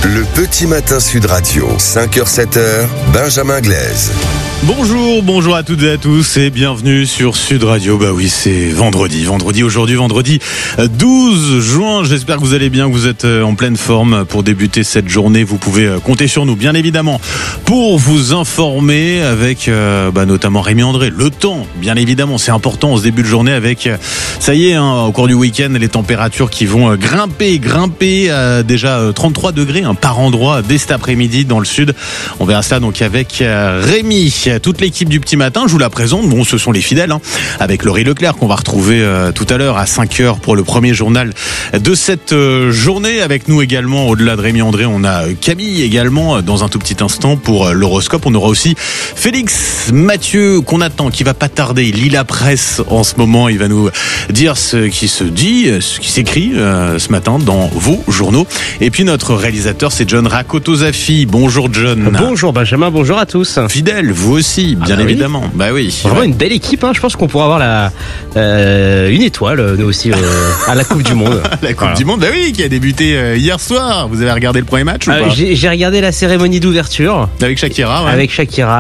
Le petit matin Sud Radio, 5h-7h, Benjamin Glaise. Bonjour à toutes et à tous et bienvenue sur Sud Radio. Bah oui, c'est vendredi aujourd'hui, vendredi 12 juin. J'espère que vous allez bien, que vous êtes en pleine forme pour débuter cette journée. Vous pouvez compter sur nous, bien évidemment, pour vous informer avec notamment Rémi André. Le temps, bien évidemment, c'est important en ce début de journée avec, ça y est, au cours du week-end, les températures qui vont grimper à déjà 33 degrés par endroit dès cet après-midi dans le sud. On verra ça donc avec Rémi. Toute l'équipe du Petit Matin, je vous la présente. Bon, ce sont les fidèles, avec Laurie Leclerc qu'on va retrouver tout à l'heure à 5h pour le premier journal de cette journée. Avec nous également, au-delà de Rémi André, on a Camille également dans un tout petit instant pour l'horoscope. On aura aussi Félix Mathieu qu'on attend, qui va pas tarder. Il lit la presse en ce moment. Il va nous dire ce qui se dit, ce qui s'écrit ce matin dans vos journaux. Et puis notre réalisateur, c'est John Rakotozafi. Bonjour John. Bonjour Benjamin, bonjour à tous. Fidèle, vous aussi, bien évidemment. Oui. Bah oui. Vraiment une belle équipe, Je pense qu'on pourra avoir une étoile, nous aussi, à la Coupe du Monde. La Coupe du Monde, bah oui, qui a débuté hier soir. Vous avez regardé le premier match ou pas? J'ai regardé la cérémonie d'ouverture. Avec Shakira, ouais. Avec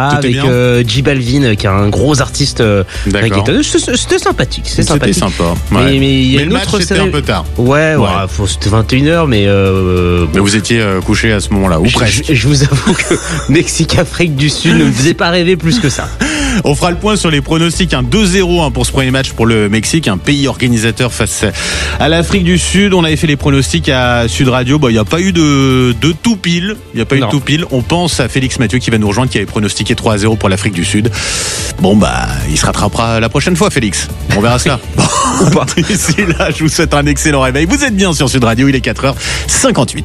J Balvin, qui est un gros artiste reggaeton. C'était sympathique. C'était sympa. Ouais. Mais le match, c'était un peu tard. Ouais. C'était 21h, mais vous étiez couché à ce moment-là, ou presque. Je vous avoue que Mexique-Afrique du Sud ne me faisait pas rêver plus que ça. On fera le point sur les pronostics. 2-0 pour ce premier match pour le Mexique, un pays organisateur face à l'Afrique du Sud. On avait fait les pronostics à Sud Radio. Il n'y a pas eu de tout pile. On pense à Félix Mathieu qui va nous rejoindre, qui avait pronostiqué 3-0 pour l'Afrique du Sud. Il se rattrapera la prochaine fois, Félix. On verra cela. D'ici là, je vous souhaite un excellent réveil. Vous êtes bien sur Sud Radio, il est 4h58.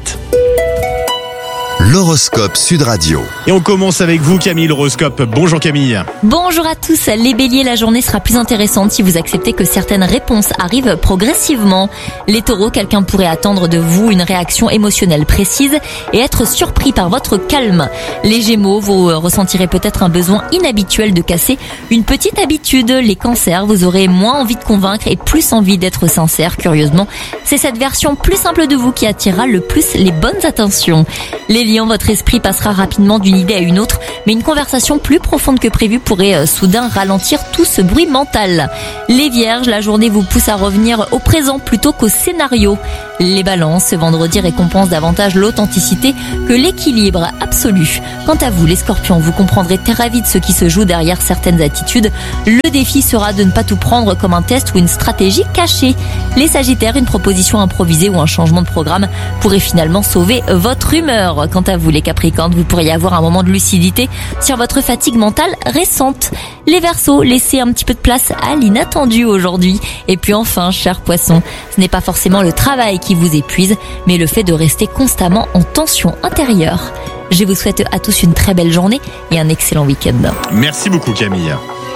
L'horoscope Sud Radio. Et on commence avec vous, Camille, l'horoscope. Bonjour Camille. Bonjour à tous. Les béliers, la journée sera plus intéressante si vous acceptez que certaines réponses arrivent progressivement. Les taureaux, quelqu'un pourrait attendre de vous une réaction émotionnelle précise et être surpris par votre calme. Les gémeaux, vous ressentirez peut-être un besoin inhabituel de casser une petite habitude. Les cancers, vous aurez moins envie de convaincre et plus envie d'être sincère. Curieusement, c'est cette version plus simple de vous qui attirera le plus les bonnes attentions. Les lions, votre esprit passera rapidement d'une idée à une autre, mais une conversation plus profonde que prévu pourrait soudain ralentir tout ce bruit mental. Les vierges, la journée vous pousse à revenir au présent plutôt qu'au scénario. Les balances, ce vendredi récompense davantage l'authenticité que l'équilibre absolu. Quant à vous, les scorpions, vous comprendrez très vite ce qui se joue derrière certaines attitudes. Le défi sera de ne pas tout prendre comme un test ou une stratégie cachée. Les sagittaires, une proposition improvisée ou un changement de programme pourrait finalement sauver votre humeur. Quant à vous, les capricornes, vous pourriez avoir un moment de lucidité sur votre fatigue mentale récente. Les verseaux, laissez un petit peu de place à l'inattendu aujourd'hui. Et puis enfin, chers poissons, ce n'est pas forcément le travail qui vous épuise, mais le fait de rester constamment en tension intérieure. Je vous souhaite à tous une très belle journée et un excellent week-end. Merci beaucoup Camille.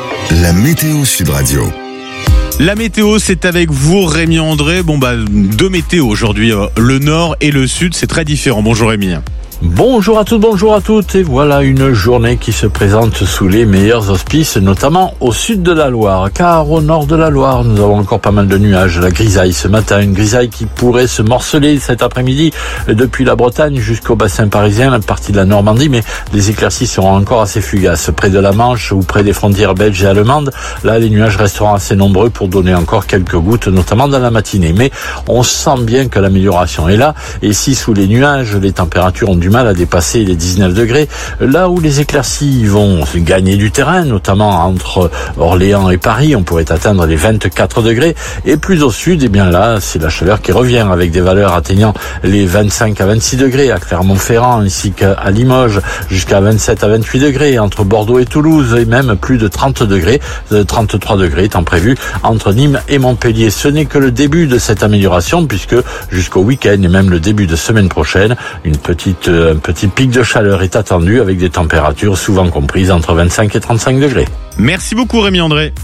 La météo Sud Radio. La météo, c'est avec vous, Rémi André. Deux météos aujourd'hui, le nord et le sud, c'est très différent. Bonjour Rémi. Bonjour à tous, bonjour à toutes, et voilà une journée qui se présente sous les meilleurs auspices, notamment au sud de la Loire, car au nord de la Loire, nous avons encore pas mal de nuages, la grisaille ce matin, une grisaille qui pourrait se morceler cet après-midi depuis la Bretagne jusqu'au bassin parisien, la partie de la Normandie, mais les éclaircies seront encore assez fugaces, près de la Manche ou près des frontières belges et allemandes. Là, les nuages resteront assez nombreux pour donner encore quelques gouttes, notamment dans la matinée, mais on sent bien que l'amélioration est là, et si sous les nuages, les températures ont du mal à dépasser les 19 degrés, là où les éclaircies vont gagner du terrain, notamment entre Orléans et Paris, on pourrait atteindre les 24 degrés, et plus au sud, là, c'est la chaleur qui revient, avec des valeurs atteignant les 25 à 26 degrés à Clermont-Ferrand, ainsi qu'à Limoges, jusqu'à 27 à 28 degrés, entre Bordeaux et Toulouse, et même plus de 30 degrés, 33 degrés étant prévu entre Nîmes et Montpellier. Ce n'est que le début de cette amélioration, puisque jusqu'au week-end et même le début de semaine prochaine, un petit pic de chaleur est attendu avec des températures souvent comprises entre 25 et 35 degrés. Merci beaucoup Rémi André.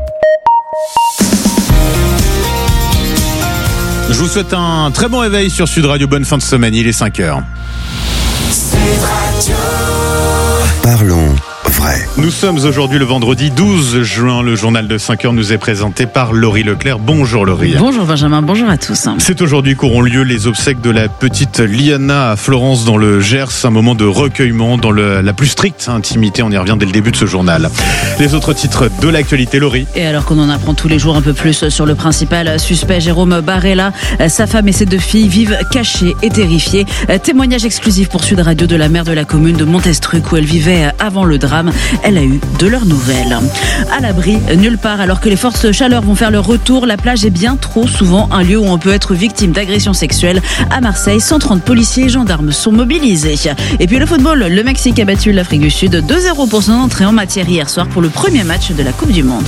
Je vous souhaite un très bon réveil sur Sud Radio. Bonne fin de semaine, il est 5h. Parlons vrai. Nous sommes aujourd'hui le vendredi 12 juin. Le journal de 5 heures nous est présenté par Laurie Leclerc. Bonjour Laurie. Bonjour Benjamin, bonjour à tous. C'est aujourd'hui qu'auront lieu les obsèques de la petite Liana à Florence dans le Gers. Un moment de recueillement dans la plus stricte intimité. On y revient dès le début de ce journal. Les autres titres de l'actualité, Laurie. Et alors qu'on en apprend tous les jours un peu plus sur le principal suspect, Jérôme Barella, sa femme et ses 2 filles vivent cachées et terrifiées. Témoignage exclusif pour Sud Radio de la maire de la commune de Montestruc où elle vivait avant le drame. Elle a eu de leurs nouvelles. À l'abri, nulle part, alors que les forces chaleur vont faire leur retour, la plage est bien trop souvent un lieu où on peut être victime d'agressions sexuelles. À Marseille, 130 policiers et gendarmes sont mobilisés. Et puis le football, le Mexique a battu l'Afrique du Sud 2-0 pour son entrée en matière hier soir pour le premier match de la Coupe du Monde.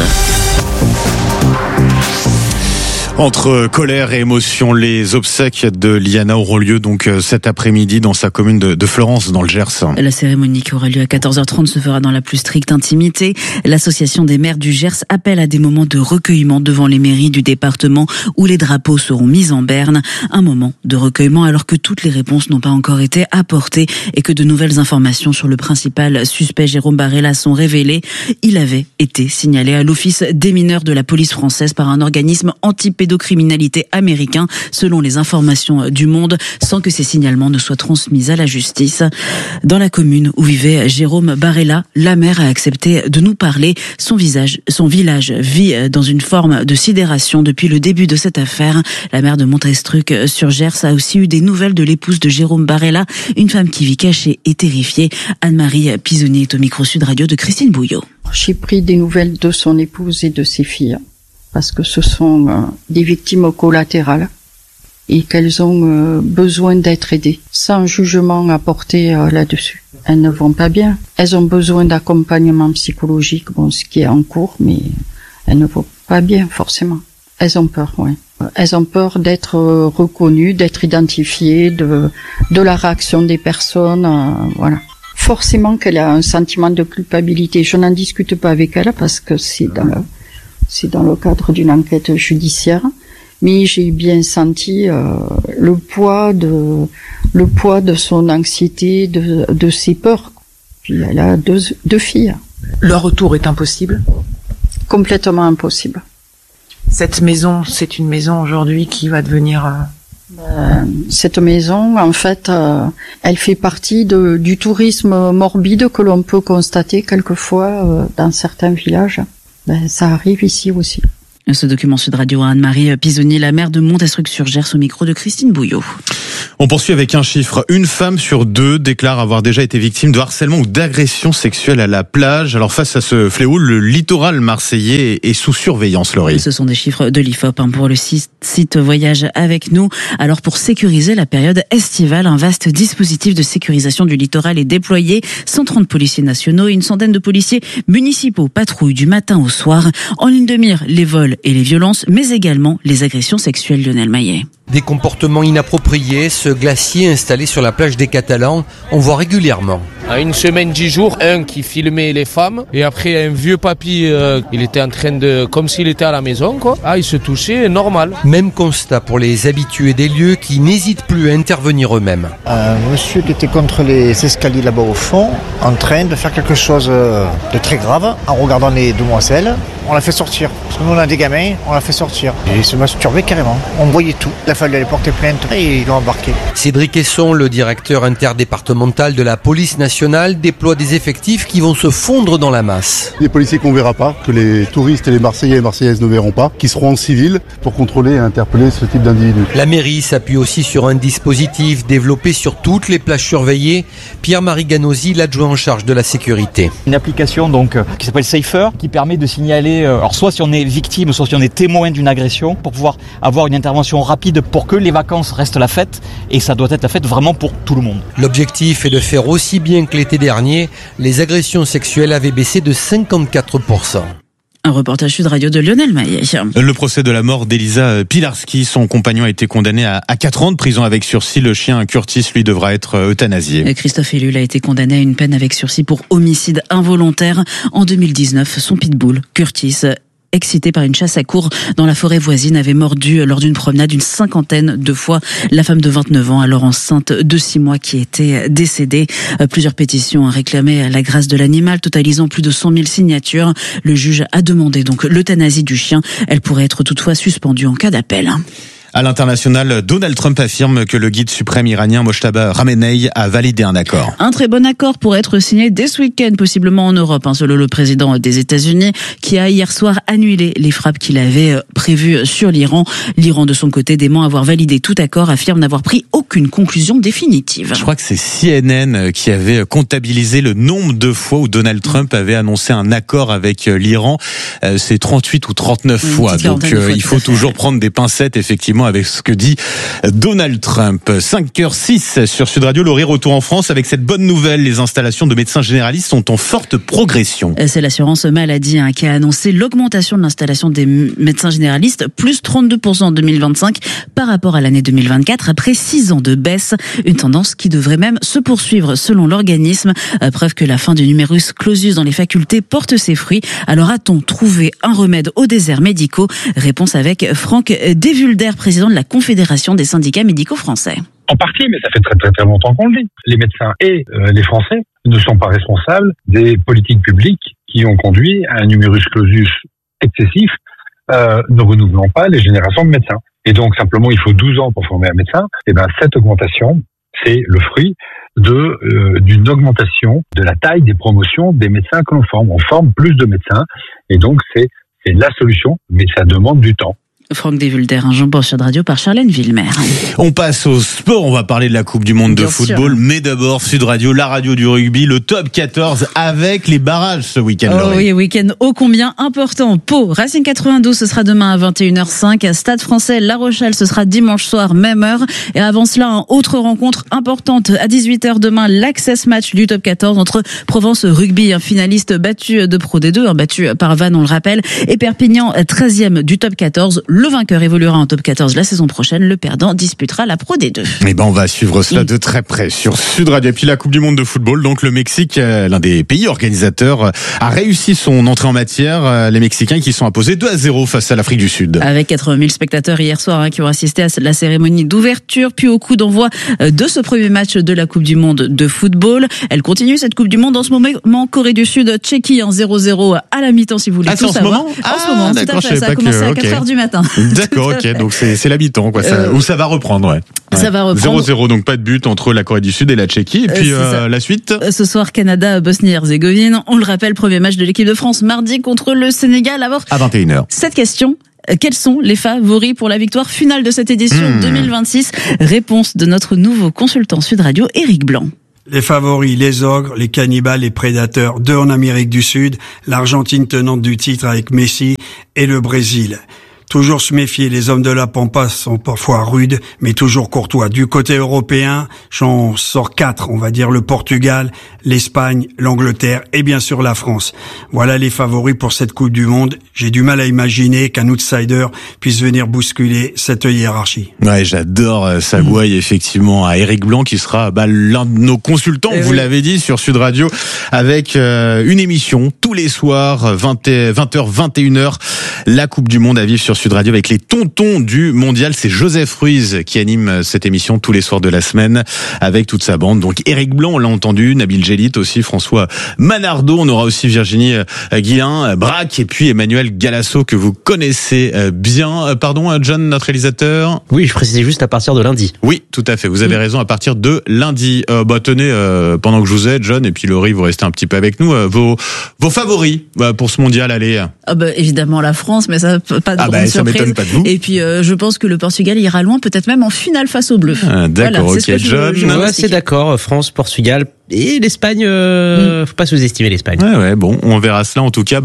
Entre colère et émotion, les obsèques de Liana auront lieu donc cet après-midi dans sa commune de Florence, dans le Gers. La cérémonie qui aura lieu à 14h30 se fera dans la plus stricte intimité. L'association des maires du Gers appelle à des moments de recueillement devant les mairies du département où les drapeaux seront mis en berne. Un moment de recueillement alors que toutes les réponses n'ont pas encore été apportées et que de nouvelles informations sur le principal suspect Jérôme Barella sont révélées. Il avait été signalé à l'Office des mineurs de la police française par un organisme anti-pédocriminalité américain, selon les informations du Monde, sans que ces signalements ne soient transmis à la justice. Dans la commune où vivait Jérôme Barella, la maire a accepté de nous parler. Son village vit dans une forme de sidération depuis le début de cette affaire. La maire de Montestruc-sur-Gers a aussi eu des nouvelles de l'épouse de Jérôme Barella, une femme qui vit cachée et terrifiée. Anne-Marie Pisoni est au micro Sud Radio de Christine Bouillot. J'ai pris des nouvelles de son épouse et de ses filles, parce que ce sont des victimes collatérales et qu'elles ont besoin d'être aidées, sans jugement apporté là-dessus. Elles ne vont pas bien. Elles ont besoin d'accompagnement psychologique, ce qui est en cours, mais elles ne vont pas bien forcément. Elles ont peur, oui. Elles ont peur d'être reconnues, d'être identifiées, de la réaction des personnes, voilà. Forcément qu'elle a un sentiment de culpabilité. Je n'en discute pas avec elle parce que c'est dans le cadre d'une enquête judiciaire, mais j'ai bien senti le poids de son anxiété, de ses peurs. Puis elle a deux filles. Le retour est impossible ? Complètement impossible. Cette maison, c'est une maison aujourd'hui qui va devenir... Cette maison, en fait, elle fait partie du tourisme morbide que l'on peut constater quelquefois dans certains villages. Ça arrive ici aussi. Ce document Sud Radio à Anne-Marie Pisoni, la maire de Montestruc-sur-Gers, au micro de Christine Bouillot. On poursuit avec un chiffre. 1 femme sur 2 déclare avoir déjà été victime de harcèlement ou d'agression sexuelle à la plage. Alors face à ce fléau, le littoral marseillais est sous surveillance, Laurie. Ce sont des chiffres de l'IFOP pour le site Voyage avec nous. Alors pour sécuriser la période estivale, un vaste dispositif de sécurisation du littoral est déployé. 130 policiers nationaux et une centaine de policiers municipaux patrouillent du matin au soir. En ligne de mire, les vols et les violences, mais également les agressions sexuelles. Lionel Maillet. Des comportements inappropriés, ce glacier installé sur la plage des Catalans, on voit régulièrement. À une semaine, 10 jours, un qui filmait les femmes, et après un vieux papy, il était en train de, comme s'il était à la maison, quoi. Ah, il se touchait, normal. Même constat pour les habitués des lieux qui n'hésitent plus à intervenir eux-mêmes. Un monsieur qui était contre les escaliers là-bas au fond, en train de faire quelque chose de très grave, en regardant les demoiselles, on l'a fait sortir. Parce que nous on a des gamins, on l'a fait sortir. Et il se masturbait carrément. On voyait tout. Il a fallu aller porter plainte et ils l'ont embarqué. Cédric Esson, le directeur interdépartemental de la police nationale, déploie des effectifs qui vont se fondre dans la masse. Des policiers qu'on ne verra pas, que les touristes et les Marseillais et Marseillaises ne verront pas, qui seront en civil pour contrôler et interpeller ce type d'individus. La mairie s'appuie aussi sur un dispositif développé sur toutes les plages surveillées. Pierre-Marie Ganosi, l'adjoint en charge de la sécurité. Une application donc qui s'appelle Safer, qui permet de signaler alors soit si on est victime, soit si on est témoin d'une agression, pour pouvoir avoir une intervention rapide pour que les vacances restent la fête, et ça doit être la fête vraiment pour tout le monde. L'objectif est de faire aussi bien que l'été dernier, les agressions sexuelles avaient baissé de 54%. Un reportage Sud Radio de Lionel Maillet. Le procès de la mort d'Elisa Pilarski, son compagnon a été condamné à 4 ans de prison avec sursis. Le chien Curtis, lui, devra être euthanasié. Christophe Ellul a été condamné à une peine avec sursis pour homicide involontaire. En 2019, son pitbull, Curtis, excité par une chasse à courre dans la forêt voisine, avait mordu lors d'une promenade une 50aine de fois la femme de 29 ans, alors enceinte de 6 mois, qui était décédée. Plusieurs pétitions réclamaient la grâce de l'animal, totalisant plus de 100 000 signatures. Le juge a demandé donc l'euthanasie du chien. Elle pourrait être toutefois suspendue en cas d'appel. À l'international, Donald Trump affirme que le guide suprême iranien Mojtaba Khamenei a validé un accord. Un très bon accord pourrait être signé dès ce week-end, possiblement en Europe, selon le président des États-Unis, qui a hier soir annulé les frappes qu'il avait prévues sur l'Iran. L'Iran, de son côté, dément avoir validé tout accord, affirme n'avoir pris aucune conclusion définitive. Je crois que c'est CNN qui avait comptabilisé le nombre de fois où Donald Trump avait annoncé un accord avec l'Iran. C'est 38 ou 39 fois. Donc il faut toujours prendre des pincettes, effectivement, avec ce que dit Donald Trump. 5h06 sur Sud Radio. Laurie, retour en France avec cette bonne nouvelle. Les installations de médecins généralistes sont en forte progression. C'est l'assurance maladie qui a annoncé l'augmentation de l'installation des médecins généralistes, plus 32% en 2025 par rapport à l'année 2024, après 6 ans de baisse. Une tendance qui devrait même se poursuivre selon l'organisme. Preuve que la fin du numerus clausus dans les facultés porte ses fruits. Alors a-t-on trouvé un remède aux déserts médicaux? Réponse avec Franck Devulder, président de la Confédération des syndicats médicaux français. En partie, mais ça fait très longtemps qu'on le dit. Les médecins et les Français ne sont pas responsables des politiques publiques qui ont conduit à un numerus clausus excessif, ne renouvelant pas les générations de médecins. Et donc simplement, il faut 12 ans pour former un médecin. Et ben cette augmentation, c'est le fruit d'une augmentation de la taille des promotions des médecins que l'on forme. On forme plus de médecins, et donc c'est la solution, mais ça demande du temps. Franck Devulder, un jambon sur Radio par Charlène Villemer. On passe au sport, on va parler de la Coupe du Monde de football, mais d'abord Sud Radio, la radio du rugby, le top 14 avec les barrages ce week-end. Oh oui, week-end ô combien important. Pau, Racing 92, ce sera demain à 21h05. Stade Français, La Rochelle, ce sera dimanche soir, même heure. Et avant cela, autre rencontre importante à 18h demain, l'access match du top 14 entre Provence Rugby, un finaliste battu de Pro D2, battu par Vannes, on le rappelle, et Perpignan, 13e du top 14. Le vainqueur évoluera en top 14 la saison prochaine. Le perdant disputera la Pro D2. Eh ben, on va suivre cela de très près sur Sud Radio. Et puis la Coupe du Monde de football. Donc le Mexique, l'un des pays organisateurs, a réussi son entrée en matière. Les Mexicains qui sont imposés 2-0 face à l'Afrique du Sud. Avec 80 000 spectateurs hier soir qui ont assisté à la cérémonie d'ouverture, puis au coup d'envoi de ce premier match de la Coupe du Monde de football. Elle continue cette Coupe du Monde en ce moment. Corée du Sud, Tchéquie 0-0 à la mi-temps, si vous voulez tout savoir. En ce moment, tout à fait. Ça a commencé à 4h du matin. D'accord, ok, donc c'est la mi-temps, quoi. Ou ça va reprendre, ouais. Ça va reprendre. 0-0, donc pas de but entre la Corée du Sud et la Tchéquie. Et puis la suite. Ce soir, Canada, Bosnie-Herzégovine. On le rappelle, premier match de l'équipe de France mardi contre le Sénégal. Alors, à 21h. Cette question. Quels sont les favoris pour la victoire finale de cette édition 2026? Réponse de notre nouveau consultant Sud Radio, Éric Blanc. Les favoris, les ogres, les cannibales, les prédateurs, 2 en Amérique du Sud, l'Argentine tenante du titre avec Messi et le Brésil. Toujours se méfier, les hommes de la Pampa sont parfois rudes, mais toujours courtois. Du côté européen, j'en sors 4, on va dire le Portugal, l'Espagne, l'Angleterre et bien sûr la France. Voilà les favoris pour cette Coupe du Monde. J'ai du mal à imaginer qu'un outsider puisse venir bousculer cette hiérarchie. Ouais, j'adore sa voix, effectivement, à Éric Blanc qui sera l'un de nos consultants, vous l'avez dit, sur Sud Radio, avec une émission tous les soirs, 20h, 21h, la Coupe du Monde à vivre sur Sud Radio avec les tontons du mondial. C'est Joseph Ruiz qui anime cette émission tous les soirs de la semaine avec toute sa bande. Donc Éric Blanc, on l'a entendu, Nabil Gélit aussi, François Manardo, on aura aussi Virginie Guillain, Braque et puis Emmanuel Galasso que vous connaissez bien. Pardon, John, notre réalisateur. Oui, je précisais juste à partir de lundi. Oui, tout à fait. Vous avez raison, à partir de lundi. Tenez, pendant que je vous aide, John, et puis Laurie, vous restez un petit peu avec nous. Vos favoris pour ce mondial, allez. Évidemment la France, mais ça pas de grande surprise. M'étonne pas de vous. Et puis je pense que le Portugal ira loin, peut-être même en finale face aux Bleus. D'accord, voilà, ok, John. C'est d'accord, France, Portugal et l'Espagne. Faut pas sous-estimer l'Espagne. Ouais, bon, on verra cela. En tout cas,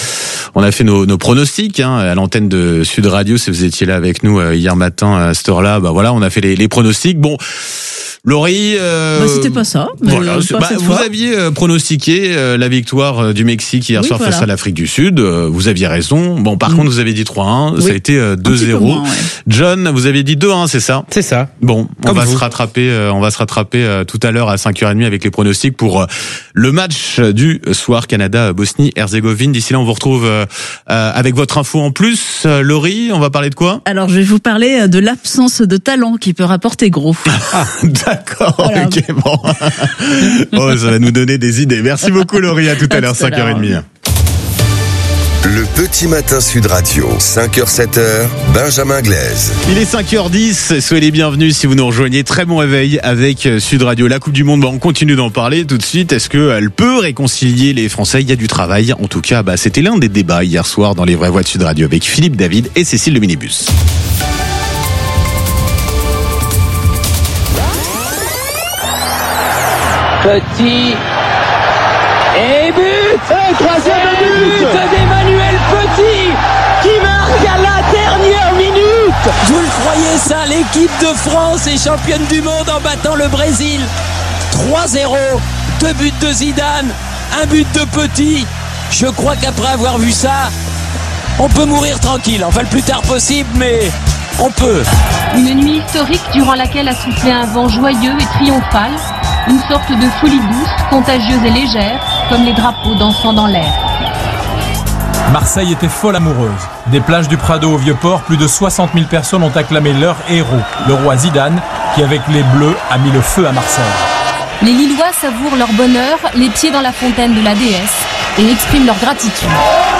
on a fait nos pronostics à l'antenne de Sud Radio. Si vous étiez là avec nous hier matin à cette heure-là, voilà, on a fait les pronostics. Bon. Laurie, c'était pas ça. Voilà, pas cette vous fois. aviez pronostiqué la victoire du Mexique hier soir face à l'Afrique du Sud. Vous aviez raison. Bon, par contre, vous avez dit 3-1. Ça a été 2-0. Moins, John, vous aviez dit 2-1, c'est ça? C'est ça. Bon, on va se rattraper tout à l'heure à 5h30 avec les pronostics pour le match du soir Canada-Bosnie-Herzégovine. D'ici là, on vous retrouve avec votre info en plus. Laurie, on va parler de quoi? Alors, je vais vous parler de l'absence de talent qui peut rapporter gros. D'accord, voilà. Ok, bon. Oh, ça va nous donner des idées. Merci beaucoup, Laurie. À tout à l'heure, 5h30. Le petit matin Sud Radio, 5h, 7h, Benjamin Glaise. Il est 5h10, soyez les bienvenus si vous nous rejoignez. Très bon réveil avec Sud Radio. La Coupe du Monde, on continue d'en parler tout de suite. Est-ce qu'elle peut réconcilier les Français? Il y a du travail. En tout cas, c'était l'un des débats hier soir dans les vraies voix de Sud Radio avec Philippe David et Cécile le Minibus. Petit et but, troisième but d'Emmanuel Petit qui marque à la dernière minute. Vous le croyez ça, l'équipe de France est championne du monde en battant le Brésil. 3-0, 2 buts de Zidane, 1 but de Petit. Je crois qu'après avoir vu ça, on peut mourir tranquille, enfin le plus tard possible, mais on peut. Une nuit historique durant laquelle a soufflé un vent joyeux et triomphal. Une sorte de folie douce, contagieuse et légère, comme les drapeaux dansant dans l'air. Marseille était folle amoureuse. Des plages du Prado au Vieux-Port, plus de 60 000 personnes ont acclamé leur héros, le roi Zidane, qui avec les Bleus a mis le feu à Marseille. Les Lillois savourent leur bonheur, les pieds dans la fontaine de la déesse, et expriment leur gratitude.